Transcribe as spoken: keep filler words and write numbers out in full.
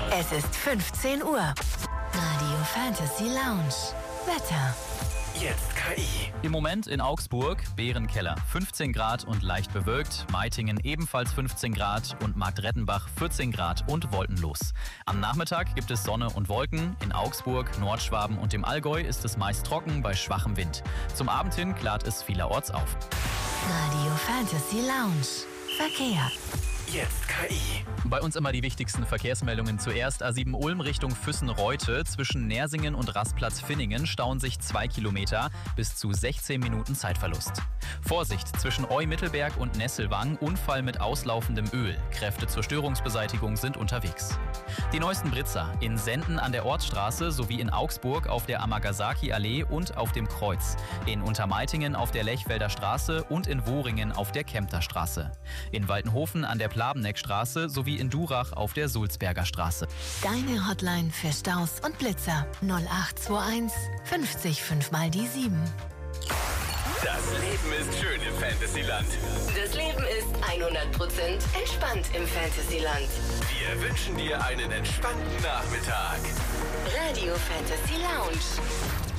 Es ist fünfzehn Uhr. Radio Fantasy Lounge. Wetter. Jetzt K I. Im Moment in Augsburg Bärenkeller fünfzehn Grad und leicht bewölkt, Meitingen ebenfalls fünfzehn Grad und Marktrettenbach vierzehn Grad und wolkenlos. Am Nachmittag gibt es Sonne und Wolken. In Augsburg, Nordschwaben und dem Allgäu ist es meist trocken bei schwachem Wind. Zum Abend hin klart es vielerorts auf. Radio Fantasy Lounge. Verkehr. Jetzt K I. Bei uns immer die wichtigsten Verkehrsmeldungen. Zuerst A sieben Ulm Richtung Füssen-Reute. Zwischen Nersingen und Rastplatz Finningen stauen sich zwei Kilometer, bis zu sechzehn Minuten Zeitverlust. Vorsicht, zwischen Eu-Mittelberg und Nesselwang Unfall mit auslaufendem Öl. Kräfte zur Störungsbeseitigung sind unterwegs. Die neuesten Blitzer in Senden an der Ortsstraße sowie in Augsburg auf der Amagasaki-Allee und auf dem Kreuz. In Untermeitingen auf der Lechfelder Straße und in Wohringen auf der Kempter Straße. In Waltenhofen an der Plabeneckstraße sowie in Durach auf der Sulzberger Straße. Deine Hotline für Staus und Blitzer null acht zwei eins fünfzig fünf mal die sieben. Das Leben ist schön im Fantasyland. Das Leben ist hundert Prozent entspannt im Fantasyland. Wir wünschen dir einen entspannten Nachmittag. Radio Fantasy Lounge.